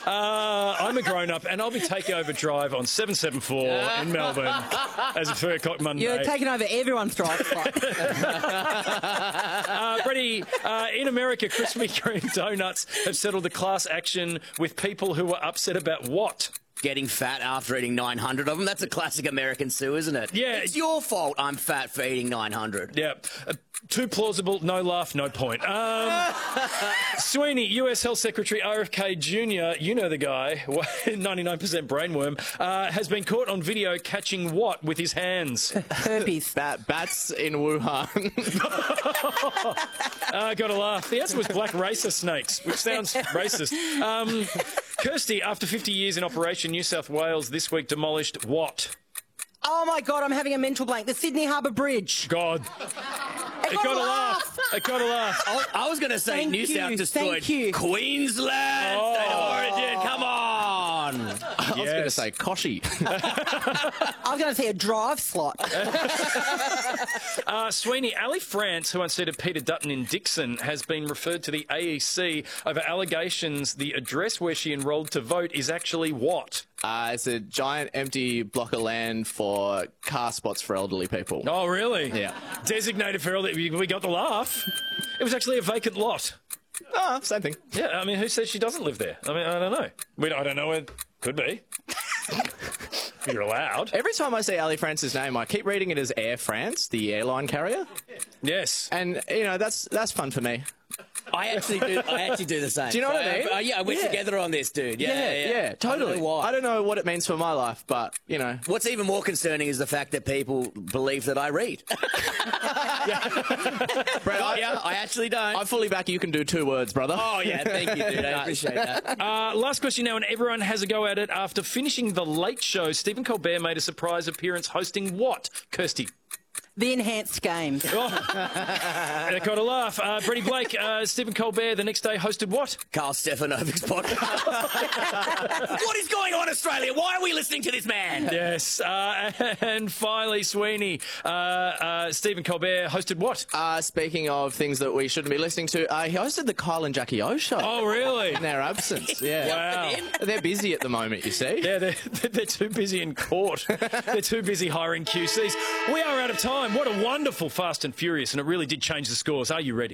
I'm a grown-up, and I'll be taking over Drive on 774 in Melbourne as a 3 o'clock Monday. You're taking over everyone's drive spot. Freddie, in America, Krispy Kreme donuts have settled a class action with people who were upset about what? Getting fat after eating 900 of them. That's a classic American sue, isn't it? Yeah. It's your fault I'm fat for eating 900. Yeah. Too plausible, no laugh, no point. Sweeney, US Health Secretary RFK Jr., you know the guy, 99% brainworm, has been caught on video catching what with his hands? Herpes. Bats in Wuhan. Gotta laugh. The answer was black racer snakes, which sounds racist. Kirsty, after 50 years in operation, New South Wales this week demolished what? Oh, my God, I'm having a mental blank. The Sydney Harbour Bridge. God. It got a laugh. It got a laugh. I was going to say New South destroyed Queensland. Oh. State of origin. Come on. I was going to say Koshi. I was going to say a drive slot. Sweeney, Ali France, who once dated Peter Dutton in Dixon, has been referred to the AEC over allegations the address where she enrolled to vote is actually what? It's a giant empty block of land for car spots for elderly people. Oh, really? Yeah. Designated for elderly. We got the laugh. It was actually a vacant lot. Oh, same thing. Yeah, I mean, who says she doesn't live there? I mean, I don't know. I don't know where. Could be. You're allowed. Every time I see Ali France's name, I keep reading it as Air France, the airline carrier. Yes. And, you know, that's fun for me. I actually do the same. Do you know what I mean? Yeah, we're together on this, dude. Yeah, totally. I don't know why. I don't know what it means for my life, but, you know. What's even more concerning is the fact that people believe that I read. Brett, I actually don't. I fully back you can do 2 words, brother. Oh, yeah, thank you, dude. I appreciate that. Last question now, and everyone has a go at it. After finishing The Late Show, Stephen Colbert made a surprise appearance hosting what? Kirsty. The enhanced games. I got a laugh. Freddie Blake, Stephen Colbert, the next day hosted what? Carl Stefanovic's podcast. What is going on, Australia? Why are we listening to this man? Yes. And finally, Sweeney, Stephen Colbert hosted what? Speaking of things that we shouldn't be listening to, he hosted the Kyle and Jackie O show. Oh, really? In their absence, yeah. Wow. They're busy at the moment, you see. Yeah, they're too busy in court. They're too busy hiring QCs. We are out of time. What a wonderful Fast and Furious, and it really did change the scores. Are you ready?